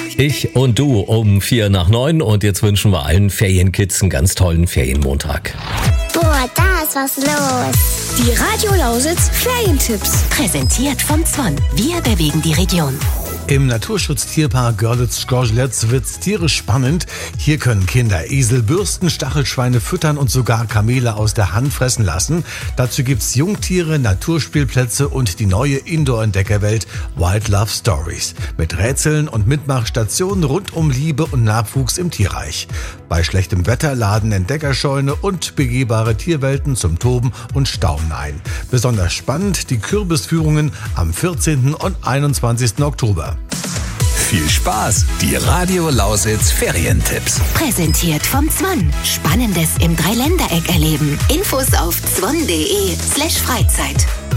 Ich und du um 8:45 und jetzt wünschen wir allen Ferienkids einen ganz tollen Ferienmontag. Boah, da ist was los. Die Radio Lausitz Ferientipps. Präsentiert vom Zwan. Wir bewegen die Region. Im Naturschutztierpark Görlitz-Gorlitz wird's tierisch spannend. Hier können Kinder Esel bürsten, Stachelschweine füttern und sogar Kamele aus der Hand fressen lassen. Dazu gibt's Jungtiere, Naturspielplätze und die neue Indoor-Entdeckerwelt Wildlife Stories. Mit Rätseln und Mitmachstationen rund um Liebe und Nachwuchs im Tierreich. Bei schlechtem Wetter laden Entdeckerscheune und begehbare Tierwelten zum Toben und Staunen ein. Besonders spannend die Kürbisführungen am 14. und 21. Oktober. Viel Spaß! Die Radio Lausitz Ferientipps. Präsentiert vom Zwan. Spannendes im Dreiländereck erleben. Infos auf zwan.de/Freizeit.